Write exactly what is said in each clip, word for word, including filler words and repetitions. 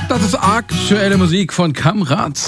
Das ist aktuelle Musik von Kamrat.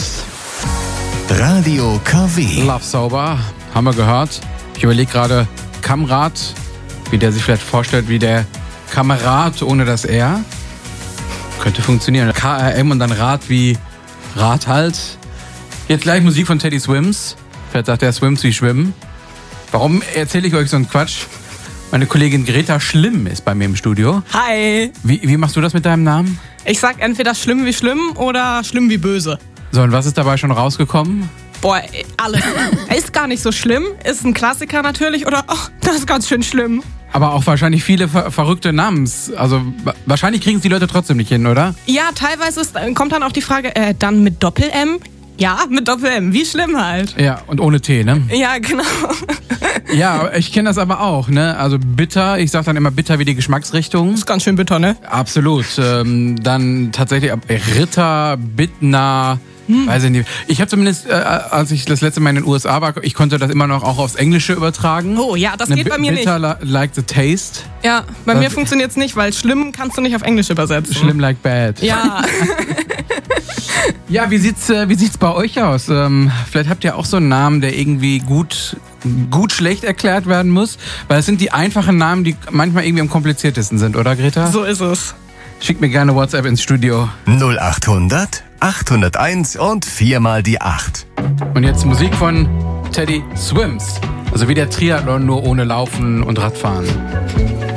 Radio K W. Love Sober, haben wir gehört. Ich überlege gerade, Kamrat, wie der sich vielleicht vorstellt, wie der Kamerad ohne das R. Könnte funktionieren. K R M und dann Rad wie Rad halt. Jetzt gleich Musik von Teddy Swims. Vielleicht sagt er Swims wie Schwimmen. Warum erzähle ich euch so einen Quatsch? Meine Kollegin Greta Schlimm ist bei mir im Studio. Hi. Wie, wie machst du das mit deinem Namen? Ich sag entweder schlimm wie schlimm oder schlimm wie böse. So, und was ist dabei schon rausgekommen? Boah, alles. Ist gar nicht so schlimm. Ist ein Klassiker natürlich. Oder, ach, das ist ganz schön schlimm. Aber auch wahrscheinlich viele ver- verrückte Namens. Also wa- wahrscheinlich kriegen es die Leute trotzdem nicht hin, oder? Ja, teilweise ist, kommt dann auch die Frage, äh, dann mit Doppel-M? Ja, mit Doppel-M. Wie schlimm halt. Ja, und ohne T, ne? Ja, genau. Ja, ich kenne das aber auch, ne? Also bitter, ich sag dann immer bitter wie die Geschmacksrichtung. Ist ganz schön bitter, ne? Absolut. Ähm, dann tatsächlich ab- Ritter, Bittner, hm. weiß ich nicht. Ich habe zumindest, äh, als ich das letzte Mal in den U S A war, ich konnte das immer noch auch aufs Englische übertragen. Oh ja, das Ne, geht bei mir nicht. Bitter li- like the taste. Ja, bei Das- mir funktioniert's nicht, weil schlimm kannst du nicht auf Englisch übersetzen. Schlimm like bad. Ja. Ja, wie sieht's, äh, wie sieht's bei euch aus? Ähm, vielleicht habt ihr auch so einen Namen, der irgendwie gut, gut schlecht erklärt werden muss. Weil es sind die einfachen Namen, die manchmal irgendwie am kompliziertesten sind, oder Greta? So ist es. Schickt mir gerne WhatsApp ins Studio. null achthundert, achthunderteins und viermal die acht. Und jetzt Musik von Teddy Swims. Also wie der Triathlon, nur ohne Laufen und Radfahren.